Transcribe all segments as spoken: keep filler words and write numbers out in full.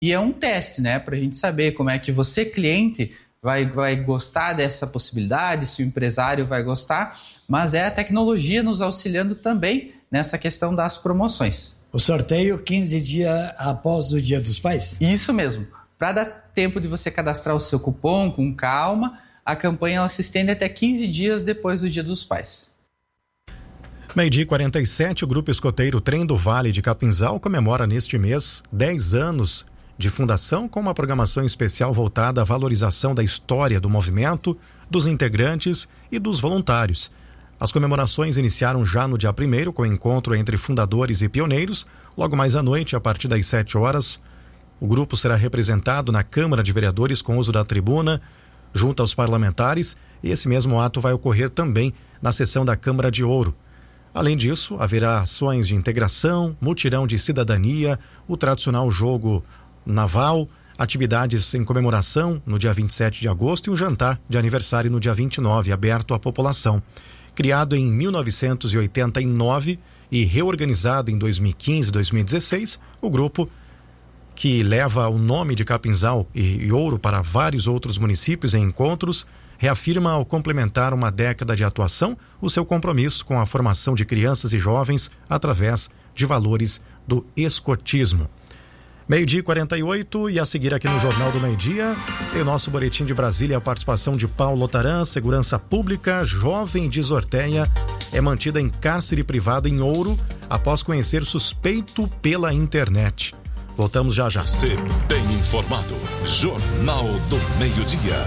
E é um teste, né, para a gente saber como é que você, cliente, vai, vai gostar dessa possibilidade, se o empresário vai gostar, mas é a tecnologia nos auxiliando também nessa questão das promoções. O sorteio quinze dias após o Dia dos Pais? Isso mesmo. Para dar tempo de você cadastrar o seu cupom com calma, a campanha ela se estende até quinze dias depois do Dia dos Pais. Meio-dia e quarenta e sete, o Grupo Escoteiro Trem do Vale de Capinzal comemora neste mês dez anos de fundação com uma programação especial voltada à valorização da história do movimento, dos integrantes e dos voluntários. As comemorações iniciaram já no dia primeiro com o encontro entre fundadores e pioneiros. Logo mais à noite, a partir das sete horas, o grupo será representado na Câmara de Vereadores com uso da tribuna, junto aos parlamentares, e esse mesmo ato vai ocorrer também na sessão da Câmara de Ouro. Além disso, haverá ações de integração, mutirão de cidadania, o tradicional jogo naval, atividades em comemoração no dia vinte e sete de agosto e um jantar de aniversário no dia vinte e nove, aberto à população. Criado em mil novecentos e oitenta e nove e reorganizado em dois mil e quinze e dois mil e dezesseis, o grupo, que leva o nome de Capinzal e, e Ouro para vários outros municípios em encontros, reafirma ao complementar uma década de atuação o seu compromisso com a formação de crianças e jovens através de valores do escotismo. Meio-dia e quarenta e oito, e a seguir aqui no Jornal do Meio-Dia tem o nosso boletim de Brasília, a participação de Paulo Otaran. Segurança Pública, jovem de Sorteia é mantida em cárcere privado em Ouro após conhecer suspeito pela internet. Voltamos já já. Ser bem informado. Jornal do Meio-Dia.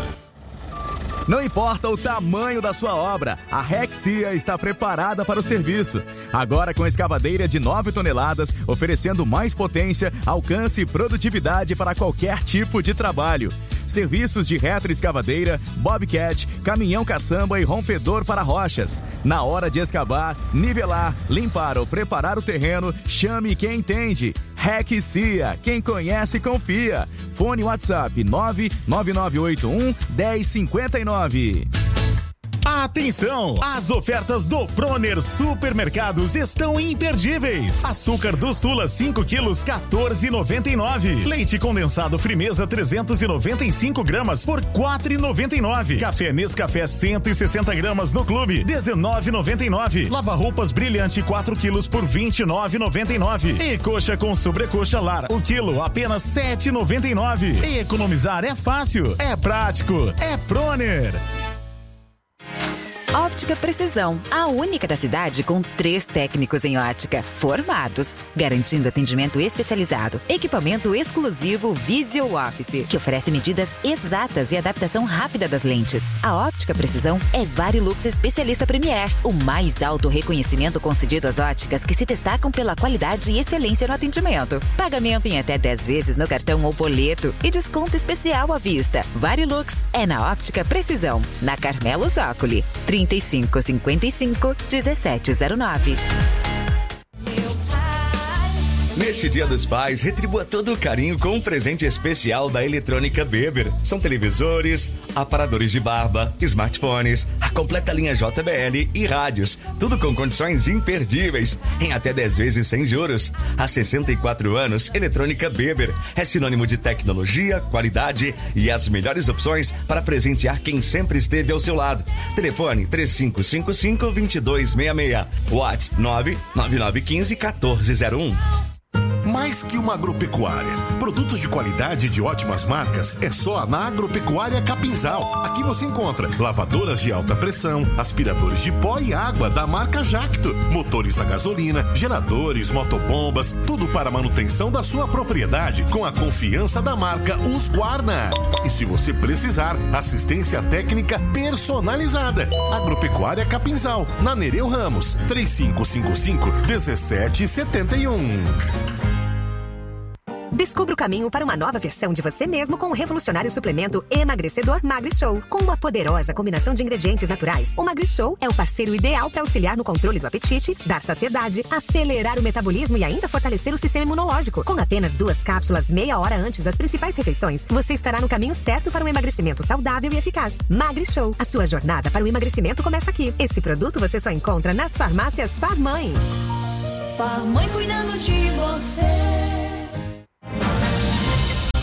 Não importa o tamanho da sua obra, a Rexia está preparada para o serviço. Agora com escavadeira de nove toneladas, oferecendo mais potência, alcance e produtividade para qualquer tipo de trabalho. Serviços de retroescavadeira, bobcat, caminhão caçamba e rompedor para rochas. Na hora de escavar, nivelar, limpar ou preparar o terreno, chame quem entende. Rexia, quem conhece confia. Fone WhatsApp nove nove nove oito um, um zero cinco nove. Atenção! As ofertas do Proner Supermercados estão imperdíveis. Açúcar do Sula cinco quilos, quatorze reais e noventa e nove centavos. Leite condensado Frimeza trezentos e noventa e cinco gramas por quatro reais e noventa e nove centavos. Café Nescafé cento e sessenta gramas no Clube, dezenove reais e noventa e nove centavos. Lava-roupas Brilhante quatro quilos por vinte e nove reais e noventa e nove centavos. E coxa com sobrecoxa Lar, o quilo apenas sete reais e noventa e nove centavos. E economizar é fácil, é prático, é Proner. Óptica Precisão, a única da cidade com três técnicos em ótica, formados, garantindo atendimento especializado, equipamento exclusivo Visual Office, que oferece medidas exatas e adaptação rápida das lentes. A Óptica Precisão é Varilux especialista Premier, o mais alto reconhecimento concedido às óticas que se destacam pela qualidade e excelência no atendimento. Pagamento em até dez vezes no cartão ou boleto e desconto especial à vista. Varilux é na Óptica Precisão, na Carmelo Zócoli, trinta e cinco cinquenta e cinco, dezessete zero nove. Neste Dia dos Pais, retribua todo o carinho com um presente especial da Eletrônica Weber. São televisores, aparadores de barba, smartphones, a completa linha J B L e rádios. Tudo com condições imperdíveis, em até dez vezes sem juros. Há sessenta e quatro anos, Eletrônica Weber é sinônimo de tecnologia, qualidade e as melhores opções para presentear quem sempre esteve ao seu lado. Telefone três cinco cinco cinco, dois dois seis seis. WhatsApp nove nove nove um cinco, um quatro zero um. Mais que uma agropecuária. Produtos de qualidade e de ótimas marcas é só na Agropecuária Capinzal. Aqui você encontra lavadoras de alta pressão, aspiradores de pó e água da marca Jacto, motores a gasolina, geradores, motobombas, tudo para a manutenção da sua propriedade com a confiança da marca Husqvarna. E se você precisar, assistência técnica personalizada. Agropecuária Capinzal, na Nereu Ramos, três cinco cinco cinco, um sete sete um. Descubra o caminho para uma nova versão de você mesmo com o revolucionário suplemento emagrecedor MagriShow. Com uma poderosa combinação de ingredientes naturais, o MagriShow é o parceiro ideal para auxiliar no controle do apetite, dar saciedade, acelerar o metabolismo e ainda fortalecer o sistema imunológico. Com apenas duas cápsulas meia hora antes das principais refeições, você estará no caminho certo para um emagrecimento saudável e eficaz. MagriShow, a sua jornada para o emagrecimento começa aqui. Esse produto você só encontra nas farmácias Farmãe. Farmãe cuidando de você.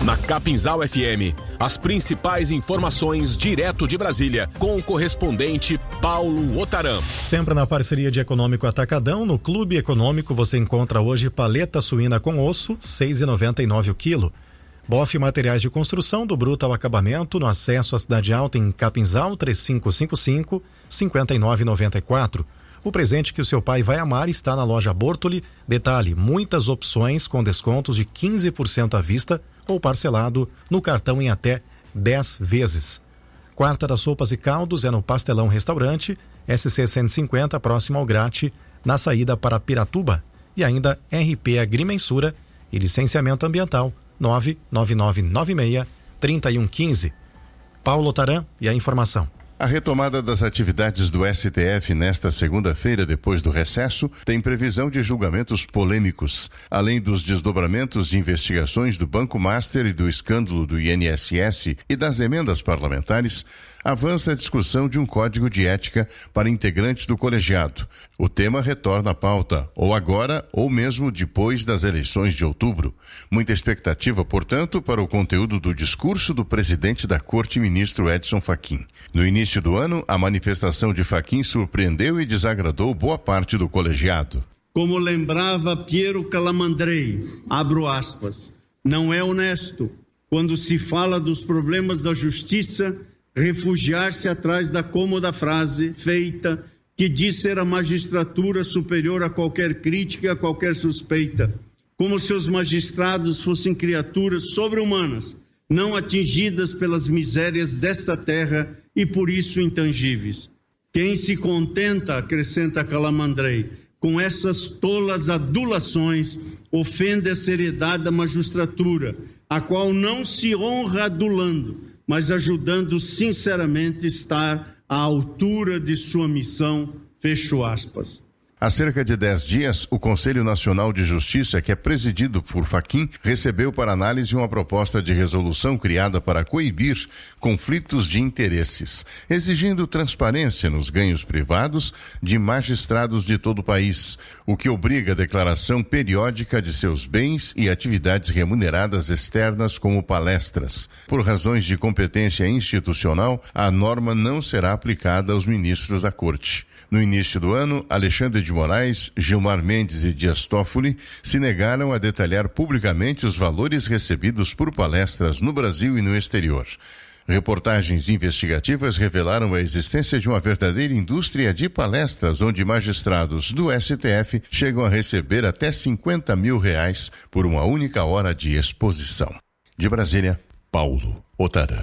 Na Capinzal F M, as principais informações direto de Brasília, com o correspondente Paulo Otaram. Sempre na parceria de Econômico Atacadão, no Clube Econômico você encontra hoje paleta suína com osso, seis reais e noventa e nove centavos o quilo. Bofe Materiais de Construção, do bruto ao acabamento, no acesso à Cidade Alta em Capinzal, três cinco cinco cinco, cinco nove nove quatro. O presente que o seu pai vai amar está na loja Bortoli. Detalhe, muitas opções com descontos de quinze por cento à vista ou parcelado no cartão em até dez vezes. Quarta das Sopas e Caldos é no Pastelão Restaurante, S C cento e cinquenta, próximo ao Grate, na saída para Piratuba. E ainda R P Agrimensura e Licenciamento Ambiental, nove nove nove nove seis, três um um cinco. Paulo Otaram e a informação. A retomada das atividades do S T F nesta segunda-feira, depois do recesso, tem previsão de julgamentos polêmicos. Além dos desdobramentos de investigações do Banco Master e do escândalo do I N S S e das emendas parlamentares, avança a discussão de um código de ética para integrantes do colegiado. O tema retorna à pauta, ou agora, ou mesmo depois das eleições de outubro. Muita expectativa, portanto, para o conteúdo do discurso do presidente da Corte, ministro Edson Fachin. No início do ano, a manifestação de Fachin surpreendeu e desagradou boa parte do colegiado. Como lembrava Piero Calamandrei, abro aspas, não é honesto, quando se fala dos problemas da justiça, refugiar-se atrás da cômoda frase feita que diz ser a magistratura superior a qualquer crítica e a qualquer suspeita, como se os magistrados fossem criaturas sobre-humanas, não atingidas pelas misérias desta terra e por isso intangíveis. Quem se contenta, acrescenta Calamandrei, com essas tolas adulações, ofende a seriedade da magistratura, a qual não se honra adulando, mas ajudando sinceramente a estar à altura de sua missão, fecho aspas. Há cerca de dez dias, o Conselho Nacional de Justiça, que é presidido por Fachin, recebeu para análise uma proposta de resolução criada para coibir conflitos de interesses, exigindo transparência nos ganhos privados de magistrados de todo o país, o que obriga a declaração periódica de seus bens e atividades remuneradas externas como palestras. Por razões de competência institucional, a norma não será aplicada aos ministros da Corte. No início do ano, Alexandre de Moraes, Gilmar Mendes e Dias Toffoli se negaram a detalhar publicamente os valores recebidos por palestras no Brasil e no exterior. Reportagens investigativas revelaram a existência de uma verdadeira indústria de palestras, onde magistrados do S T F chegam a receber até cinquenta mil reais por uma única hora de exposição. De Brasília, Paulo Otaram.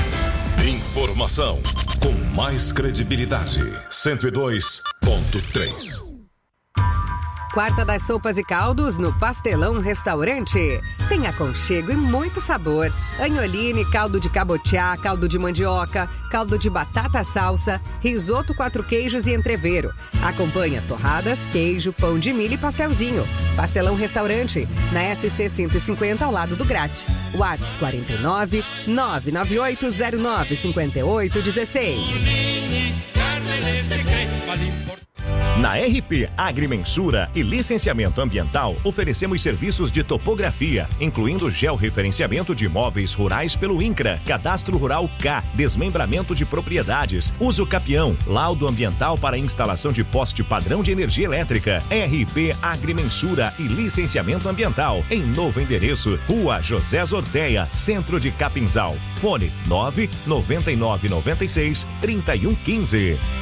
Informação com mais credibilidade. cento e dois ponto três. Quarta das Sopas e Caldos no Pastelão Restaurante. Tem aconchego e muito sabor. Anholine, caldo de cabotiá, caldo de mandioca, caldo de batata salsa, risoto quatro queijos e entrevero. Acompanha torradas, queijo, pão de milho e pastelzinho. Pastelão Restaurante, na S C cento e cinquenta ao lado do Grate. WhatsApp quarenta e nove, nove nove oito zero nove cinco oito um seis. Na R P Agrimensura e Licenciamento Ambiental, oferecemos serviços de topografia, incluindo georreferenciamento de imóveis rurais pelo INCRA, Cadastro Rural K, desmembramento de propriedades, uso capião, laudo ambiental para instalação de poste padrão de energia elétrica. R P Agrimensura e Licenciamento Ambiental, em novo endereço, Rua José Zorteia, Centro de Capinzal. Fone nove nove nove nove seis, três um um cinco.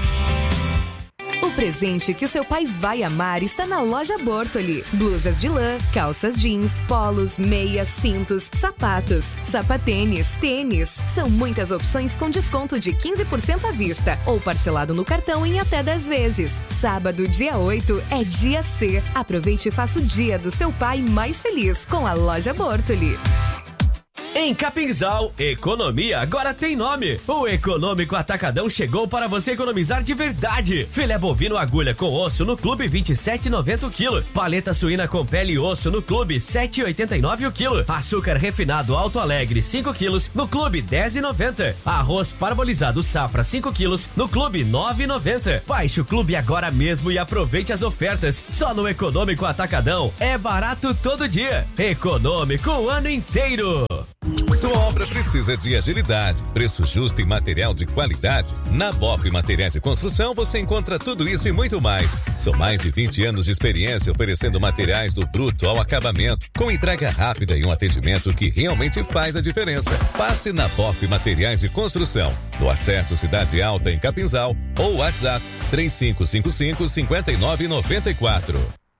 O presente que o seu pai vai amar está na loja Bortoli. Blusas de lã, calças jeans, polos, meias, cintos, sapatos, sapatênis, tênis. São muitas opções com desconto de quinze por cento à vista ou parcelado no cartão em até dez vezes. Sábado, dia oito, é dia C. Aproveite e faça o dia do seu pai mais feliz com a loja Bortoli. Em Capinzal, economia agora tem nome. O Econômico Atacadão chegou para você economizar de verdade. Filé bovino agulha com osso no clube vinte e sete reais e noventa centavos o quilo. Paleta suína com pele e osso no clube sete reais e oitenta e nove centavos o quilo. Açúcar refinado Alto Alegre cinco quilos no clube dez reais e noventa centavos. Arroz parbolizado Safra cinco quilos no clube nove reais e noventa centavos. Baixe o clube agora mesmo e aproveite as ofertas. Só no Econômico Atacadão é barato todo dia. Econômico o ano inteiro. Sua obra precisa de agilidade, preço justo e material de qualidade? Na Boff Materiais de Construção você encontra tudo isso e muito mais. São mais de vinte anos de experiência oferecendo materiais do bruto ao acabamento, com entrega rápida e um atendimento que realmente faz a diferença. Passe na Boff Materiais de Construção, no Acesso Cidade Alta em Capinzal, ou WhatsApp três cinco cinco cinco, cinco nove nove quatro.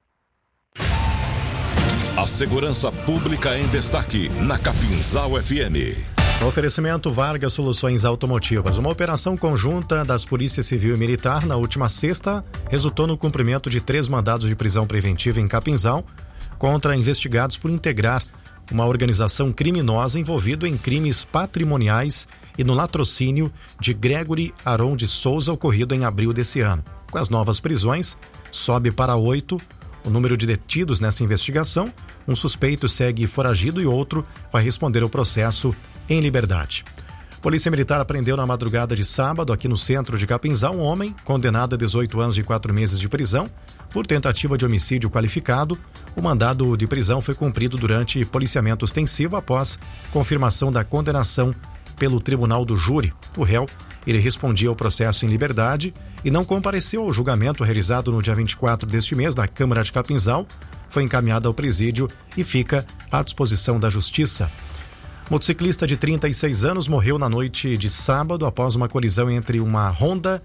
A segurança pública em destaque na Capinzal F M. Oferecimento Vargas Soluções Automotivas. Uma operação conjunta das Polícias Civil e Militar na última sexta resultou no cumprimento de três mandados de prisão preventiva em Capinzal contra investigados por integrar uma organização criminosa envolvida em crimes patrimoniais e no latrocínio de Gregory Aron de Souza, ocorrido em abril desse ano. Com as novas prisões, sobe para oito o número de detidos nessa investigação. Um suspeito segue foragido e outro vai responder ao processo em liberdade. Polícia Militar apreendeu na madrugada de sábado, aqui no centro de Capinzal, um homem condenado a dezoito anos e quatro meses de prisão por tentativa de homicídio qualificado. O mandado de prisão foi cumprido durante policiamento ostensivo após confirmação da condenação pelo Tribunal do Júri. O réu, ele respondia ao processo em liberdade e não compareceu ao julgamento realizado no dia vinte e quatro deste mês na Câmara de Capinzal. Foi encaminhado ao presídio e fica à disposição da Justiça. Motociclista de trinta e seis anos morreu na noite de sábado após uma colisão entre uma Honda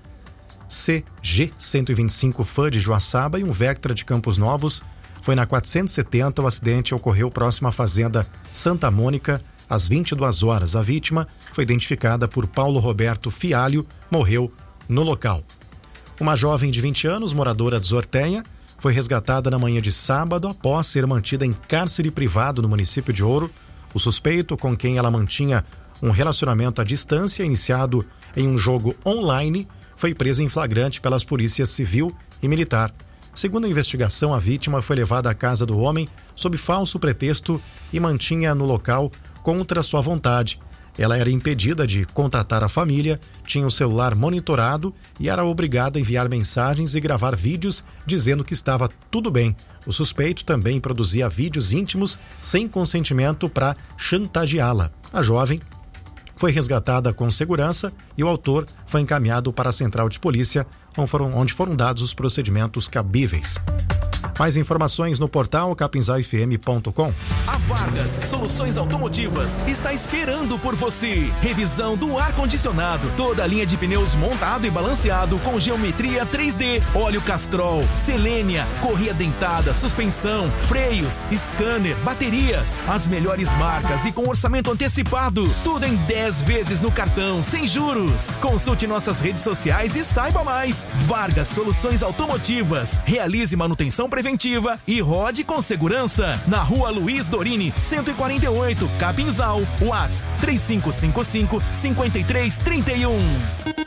C G cento e vinte e cinco F A de Joaçaba e um Vectra de Campos Novos. Foi na quatrocentos e setenta. O acidente ocorreu próximo à fazenda Santa Mônica, às vinte e duas horas. A vítima foi identificada por Paulo Roberto Fialho, morreu no local. Uma jovem de vinte anos, moradora de Zortenha, foi resgatada na manhã de sábado após ser mantida em cárcere privado no município de Ouro. O suspeito, com quem ela mantinha um relacionamento à distância iniciado em um jogo online, foi preso em flagrante pelas polícias civil e militar. Segundo a investigação, a vítima foi levada à casa do homem sob falso pretexto e mantinha no local contra sua vontade. Ela era impedida de contatar a família, tinha o celular monitorado e era obrigada a enviar mensagens e gravar vídeos dizendo que estava tudo bem. O suspeito também produzia vídeos íntimos sem consentimento para chantageá-la. A jovem foi resgatada com segurança e o autor foi encaminhado para a central de polícia, onde foram, onde foram dados os procedimentos cabíveis. Mais informações no portal capinzal f m ponto com. A Vargas Soluções Automotivas está esperando por você. Revisão do ar-condicionado, toda a linha de pneus montado e balanceado com geometria três D, óleo Castrol, Selênia, correia dentada, suspensão, freios, scanner, baterias, as melhores marcas e com orçamento antecipado. Tudo em dez vezes no cartão, sem juros. Consulte nossas redes sociais e saiba mais. Vargas Soluções Automotivas. Realize manutenção preventiva e rode com segurança. Na Rua Luiz Dorini, cento e quarenta e oito, Capinzal. WhatsApp três cinco cinco cinco, cinco três três um.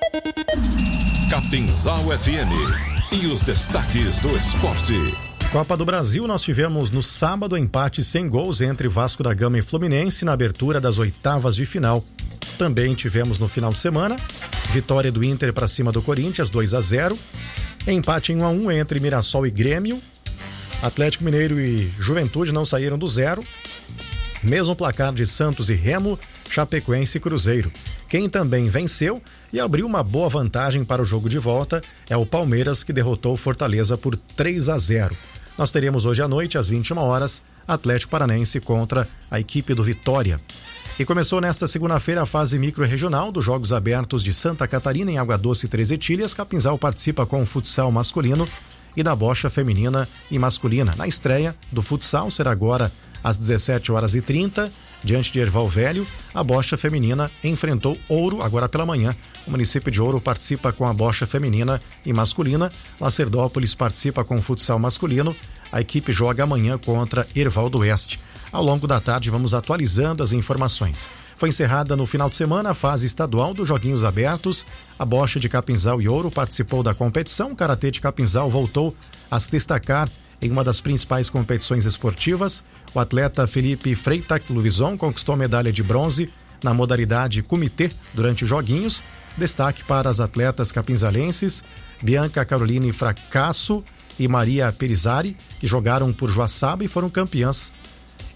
Capinzal F M e os destaques do esporte. Copa do Brasil, nós tivemos no sábado empate sem gols entre Vasco da Gama e Fluminense na abertura das oitavas de final. Também tivemos no final de semana vitória do Inter para cima do Corinthians, dois a zero. Empate em um a um entre Mirassol e Grêmio. Atlético Mineiro e Juventude não saíram do zero. Mesmo placar de Santos e Remo, Chapecoense e Cruzeiro. Quem também venceu e abriu uma boa vantagem para o jogo de volta é o Palmeiras, que derrotou o Fortaleza por três a zero. Nós teremos hoje à noite, às vinte e uma horas, Atlético Paranaense contra a equipe do Vitória. E começou nesta segunda-feira a fase micro-regional dos Jogos Abertos de Santa Catarina, em Água Doce e Três Etilhas. Capinzal participa com o futsal masculino e da bocha feminina e masculina. Na estreia do futsal será agora às dezessete horas e trinta, diante de Erval Velho. A bocha feminina enfrentou Ouro agora pela manhã. O município de Ouro participa com a bocha feminina e masculina. Lacerdópolis participa com o futsal masculino. A equipe joga amanhã contra Erval do Oeste. Ao longo da tarde vamos atualizando as informações. Foi encerrada no final de semana a fase estadual dos Joguinhos Abertos. A bocha de Capinzal e Ouro participou da competição. O karatê de Capinzal voltou a se destacar em uma das principais competições esportivas. O atleta Felipe Freitag Luizon conquistou medalha de bronze na modalidade comitê durante os Joguinhos. Destaque para as atletas capinzalenses Bianca Caroline Fracasso e Maria Perizari, que jogaram por Joaçaba e foram campeãs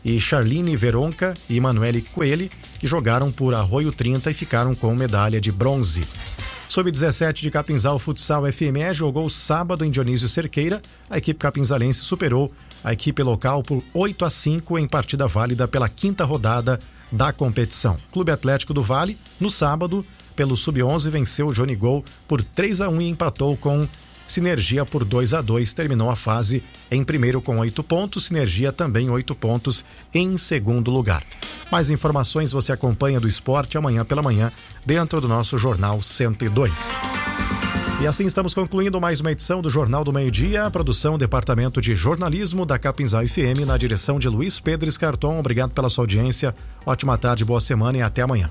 e Charline Veronca e Emanuele Coelho, que jogaram por Arroio trinta e ficaram com medalha de bronze. sub dezessete de Capinzal Futsal F M E jogou sábado em Dionísio Cerqueira. A equipe capinzalense superou a equipe local por oito a cinco em partida válida pela quinta rodada da competição. Clube Atlético do Vale, no sábado, pelo sub onze, venceu o Johnny Gol por três a um e empatou com Sinergia por dois a dois. Terminou a fase em primeiro com oito pontos, Sinergia também oito pontos em segundo lugar. Mais informações você acompanha do esporte amanhã pela manhã, dentro do nosso Jornal cento e dois. E assim estamos concluindo mais uma edição do Jornal do Meio-Dia. A produção, Departamento de Jornalismo da Capinzal F M, na direção de Luiz Pedro Escarton. Obrigado pela sua audiência. Ótima tarde, boa semana e até amanhã.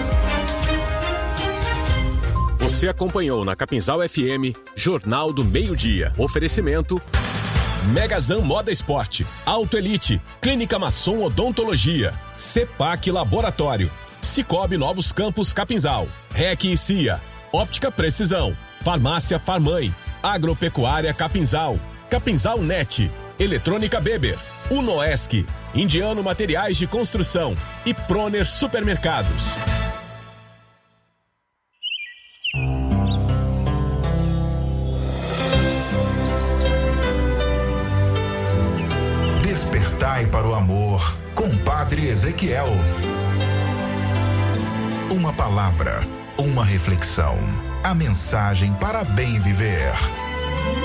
Você acompanhou na Capinzal F M Jornal do Meio-Dia. Oferecimento Megazan Moda Esporte, Auto Elite, Clínica Masson Odontologia, Cepac Laboratório, Cicobi Novos Campos Capinzal, R E C e C I A, Óptica Precisão, Farmácia Farmãe, Agropecuária Capinzal, Capinzal Net, Eletrônica Beber, Unoesc, Indiano Materiais de Construção e Proner Supermercados. Despertai para o amor com Padre Ezequiel. Uma palavra, uma reflexão, a mensagem para bem viver.